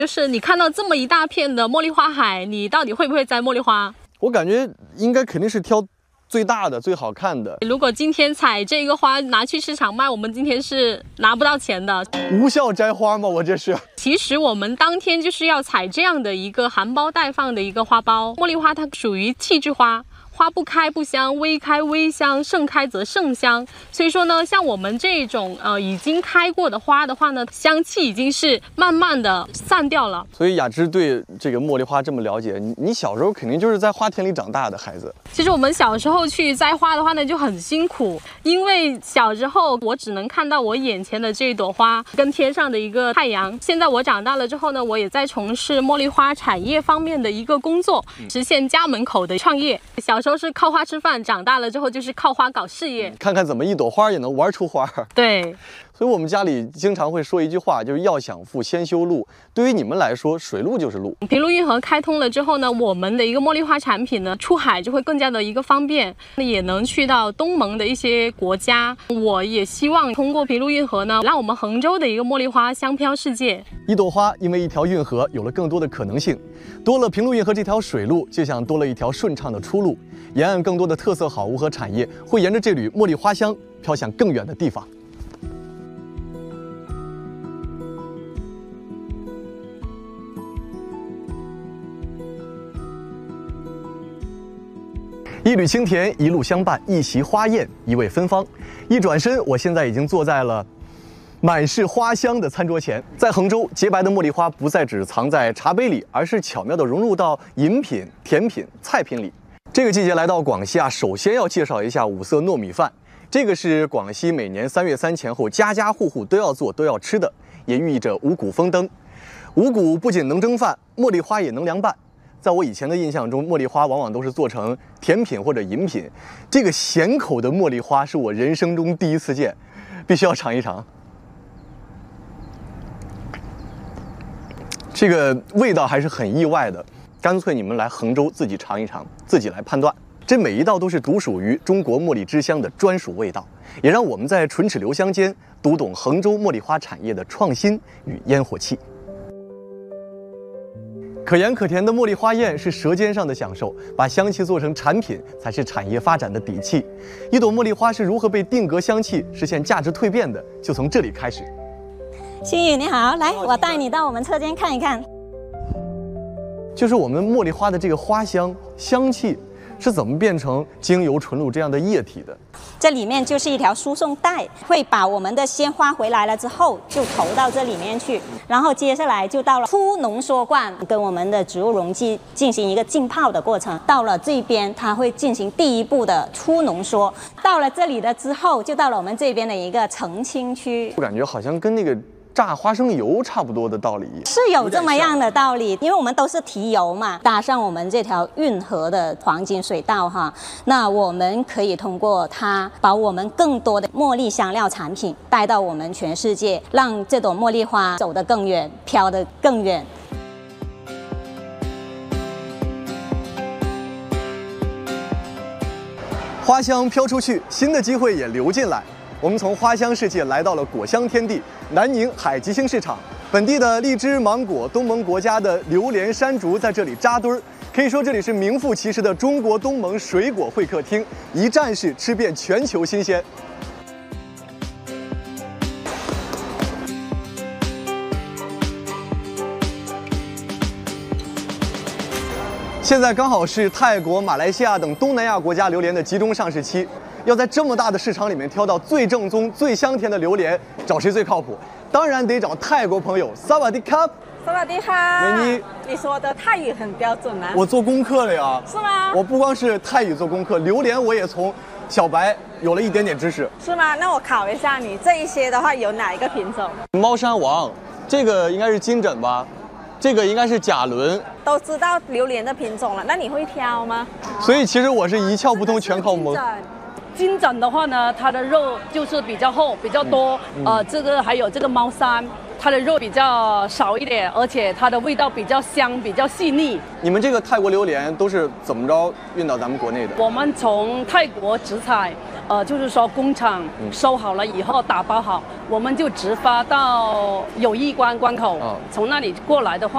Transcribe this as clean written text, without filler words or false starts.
就是你看到这么一大片的茉莉花海，你到底会不会摘茉莉花？ 我感觉应该肯定是挑最大的、最好看的。 如果今天采这个花拿去市场卖，我们今天是拿不到钱的。 无效摘花吗？我这是。 其实我们当天就是要采这样的一个含苞待放的一个花苞。茉莉花它属于气质花。花不开不香，微开微香，盛开则盛香。所以说呢，像我们这种已经开过的花的话呢，香气已经是慢慢的散掉了。 所以雅芝对这个茉莉花这么了解，你小时候肯定就是在花田里长大的孩子。 其实我们小时候去摘花的话呢，就很辛苦，因为小时候我只能看到我眼前的这一朵花跟天上的一个太阳。现在我长大了之后呢，我也在从事茉莉花产业方面的一个工作，实现家门口的创业。小时候是靠花吃饭，长大了之后就是靠花搞事业。 看看怎么一朵花也能玩出花。 对， 所以我们家里经常会说一句话，就是要想富先修路。对于你们来说，水路就是路。 平陆运河开通了之后呢，我们的一个茉莉花产品呢，出海就会更加的一个方便，也能去到东盟的一些国家。我也希望通过平陆运河呢，让我们杭州的一个茉莉花香飘世界。 一朵花因为一条运河有了更多的可能性，多了平陆运河这条水路，就像多了一条顺畅的出路。沿岸更多的特色好物和产业会沿着这缕茉莉花香飘向更远的地方。一缕清甜，一路相伴，一袭花艳，一味芬芳。一转身，我现在已经坐在了满是花香的餐桌前。在杭州，洁白的茉莉花不再只藏在茶杯里，而是巧妙地融入到饮品、甜品、菜品里。这个季节来到广西啊，首先要介绍一下五色糯米饭。这个是广西每年3月3前后家家户户都要做、都要吃的，也寓意着五谷丰登。五谷不仅能蒸饭，茉莉花也能凉拌。在我以前的印象中，茉莉花往往都是做成甜品或者饮品。这个咸口的茉莉花是我人生中第一次见，必须要尝一尝。这个味道还是很意外的。干脆你们来杭州自己尝一尝，自己来判断。这每一道都是独属于中国茉莉之乡的专属味道，也让我们在唇齿留香间读懂杭州茉莉花产业的创新与烟火气。可盐可甜的茉莉花宴是舌尖上的享受，把香气做成产品才是产业发展的底气。一朵茉莉花是如何被定格香气实现价值蜕变的，就从这里开始。 心宇你好，来，我带你到我们车间看一看。 就是我们茉莉花的这个花香香气是怎么变成精油纯露这样的液体的？ 这里面就是一条输送带，会把我们的鲜花回来了之后就投到这里面去，然后接下来就到了初浓缩罐，跟我们的植物溶剂进行一个浸泡的过程。到了这边，它会进行第一步的初浓缩。到了这里的之后，就到了我们这边的一个澄清区。 我感觉好像跟那个榨花生油差不多的道理， 是有这么样的道理，因为我们都是提油嘛，搭上我们这条运河的黄金水道哈，那我们可以通过它把我们更多的茉莉香料产品带到我们全世界，让这朵茉莉花走得更远，飘得更远。 花香飘出去，新的机会也流进来。我们从花香世界来到了果香天地南宁海吉星市场，本地的荔枝、芒果、东盟国家的榴莲、山竹在这里扎堆儿，可以说这里是名副其实的中国东盟水果会客厅，一站式吃遍全球新鲜。现在刚好是泰国、马来西亚等东南亚国家榴莲的集中上市期。要在这么大的市场里面挑到最正宗、最香甜的榴莲，找谁最靠谱？当然得找泰国朋友。萨瓦迪卡， 萨瓦迪卡， 美妮， 你说的泰语很标准啊。 我做功课了呀。 是吗？ 我不光是泰语做功课，榴莲我也从小白有了一点点知识。 是吗？那我考一下你，这一些的话有哪一个品种？ 猫山王，这个应该是金枕吧？这个应该是甲伦。 都知道榴莲的品种了，那你会挑吗？ 所以其实我是一窍不通，全靠蒙。 金枕的话呢，它的肉就是比较厚、比较多。这个还有这个猫山，它的肉比较少一点，而且它的味道比较香、比较细腻。 你们这个泰国榴莲都是怎么着运到咱们国内的？ 我们从泰国直采，就是说工厂收好了以后打包好，我们就直发到友谊关关口。从那里过来的话。